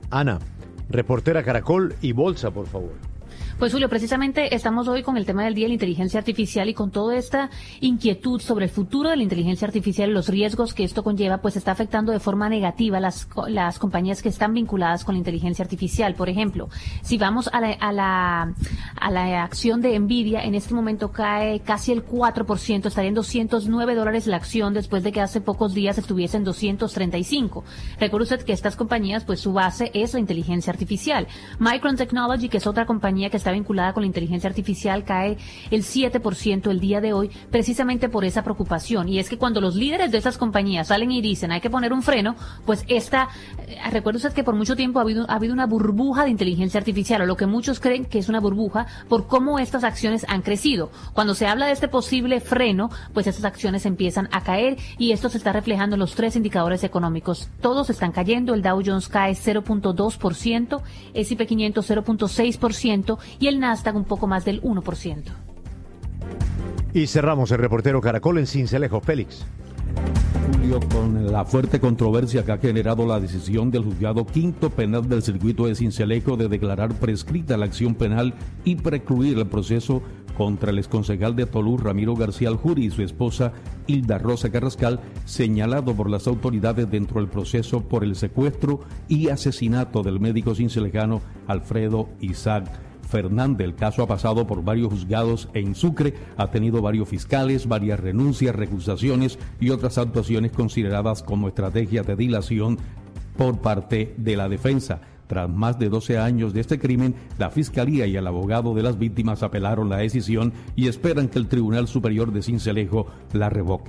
Ana, reportera Caracol y Bolsa, por favor. Pues Julio, precisamente estamos hoy con el tema del día de la inteligencia artificial y con toda esta inquietud sobre el futuro de la inteligencia artificial y los riesgos que esto conlleva, pues está afectando de forma negativa las compañías que están vinculadas con la inteligencia artificial. Por ejemplo, si vamos a la acción de Nvidia, en este momento cae casi el 4%, estaría en $209 la acción después de que hace pocos días estuviese en 235. Recuerde usted que estas compañías, pues su base es la inteligencia artificial. Micron Technology, que es otra compañía que está vinculada con la inteligencia artificial, cae el 7% el día de hoy, precisamente por esa preocupación. Y es que cuando los líderes de esas compañías salen y dicen hay que poner un freno, pues recuerda usted que por mucho tiempo ha habido una burbuja de inteligencia artificial, o lo que muchos creen que es una burbuja, por cómo estas acciones han crecido. Cuando se habla de este posible freno, pues estas acciones empiezan a caer, y esto se está reflejando en los tres indicadores económicos. Todos están cayendo, el Dow Jones cae 0.2%, S&P 500 0.6%, y el Nasdaq un poco más del 1%. Y cerramos el reportero Caracol en Sincelejo. Félix. Julio, con la fuerte controversia que ha generado la decisión del juzgado quinto penal del circuito de Sincelejo de declarar prescrita la acción penal y precluir el proceso contra el exconcejal de Tolú, Ramiro García Aljuri, y su esposa Hilda Rosa Carrascal, señalado por las autoridades dentro del proceso por el secuestro y asesinato del médico cincelejano Alfredo Isaac Fernández. El caso ha pasado por varios juzgados en Sucre, ha tenido varios fiscales, varias renuncias, recusaciones y otras actuaciones consideradas como estrategias de dilación por parte de la defensa. Tras más de 12 años de este crimen, la Fiscalía y el abogado de las víctimas apelaron la decisión y esperan que el Tribunal Superior de Sincelejo la revoque.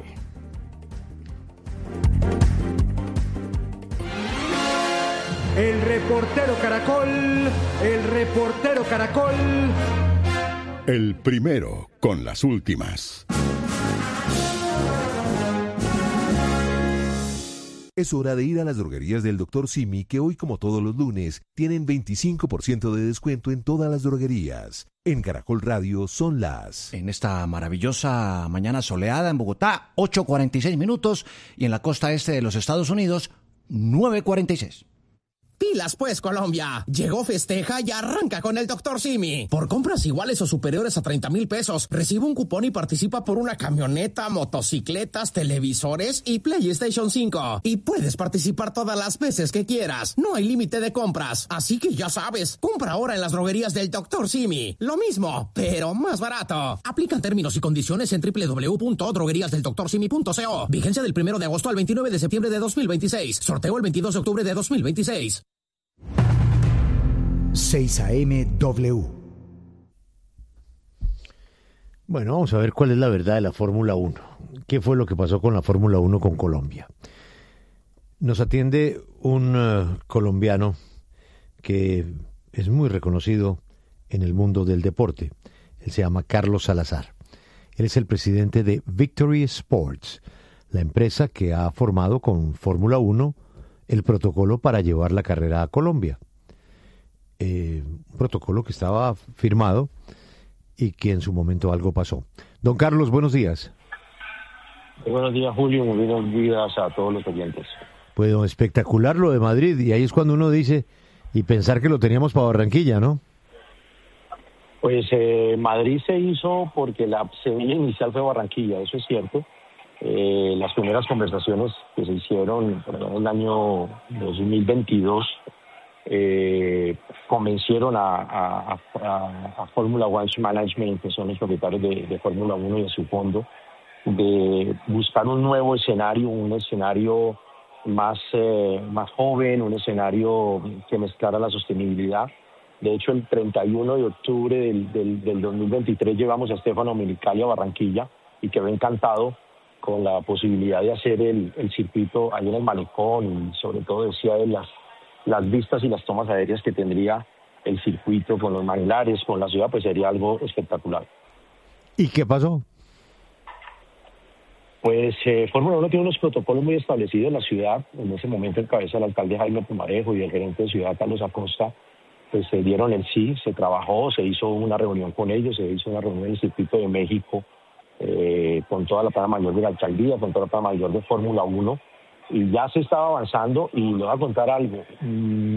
El reportero Caracol. El primero con las últimas. Es hora de ir a las droguerías del Dr. Simi, que hoy, como todos los lunes, tienen 25% de descuento en todas las droguerías. En Caracol Radio son las... En esta maravillosa mañana soleada en Bogotá, 8:46 minutos, y en la costa este de los Estados Unidos, 9:46. Pilas pues, Colombia. Llegó Festeja y arranca con el Dr. Simi. Por compras iguales o superiores a 30,000 pesos, recibe un cupón y participa por una camioneta, motocicletas, televisores y PlayStation 5. Y puedes participar todas las veces que quieras. No hay límite de compras. Así que ya sabes, compra ahora en las droguerías del Dr. Simi. Lo mismo, pero más barato. Aplican términos y condiciones en www.drogueriasdeldoctorsimi.co. Vigencia del 1 de agosto al 29 de septiembre de 2026. Sorteo el 22 de octubre de 2026. 6 AM W. Bueno, vamos a ver cuál es la verdad de la Fórmula 1. ¿Qué fue lo que pasó con la Fórmula 1 con Colombia? Nos atiende un colombiano que es muy reconocido en el mundo del deporte. Él se llama Carlos Salazar. Él es el presidente de Victory Sports, la empresa que ha formado con Fórmula 1 el protocolo para llevar la carrera a Colombia. Un protocolo que estaba firmado y que en su momento algo pasó. Don Carlos, buenos días. Buenos días, Julio. Muy buenos días a todos los oyentes. Pues espectacular lo de Madrid, y ahí es cuando uno dice, y pensar que lo teníamos para Barranquilla, ¿no? Pues Madrid se hizo porque la semilla inicial fue Barranquilla, eso es cierto. Las primeras conversaciones que se hicieron en el año 2022 convencieron a Fórmula One Management, que son los propietarios de Fórmula 1 y de su fondo, de buscar un nuevo escenario, un escenario más joven, un escenario que mezclara la sostenibilidad. De hecho, el 31 de octubre del 2023 llevamos a Stefano Domenicali a Barranquilla y quedó encantado con la posibilidad de hacer el circuito ahí en el malecón, y sobre todo decía de las vistas y las tomas aéreas que tendría el circuito con los manglares, con la ciudad, pues sería algo espectacular. ¿Y qué pasó? Pues Fórmula 1 tiene unos protocolos muy establecidos en la ciudad. En ese momento, en cabeza del alcalde Jaime Pumarejo y el gerente de ciudad, Carlos Acosta, pues se dieron el sí, se trabajó, se hizo una reunión con ellos, se hizo una reunión en el circuito de México, con toda la plana mayor de la alcaldía, con toda la plana mayor de Fórmula 1, y ya se estaba avanzando. Y le voy a contar algo.